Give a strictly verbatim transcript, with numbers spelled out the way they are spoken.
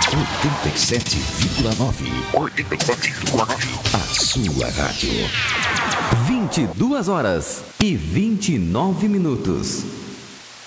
oitenta e sete vírgula nove. oitenta e sete vírgula nove. A sua rádio. vinte e duas horas e vinte e nove minutos.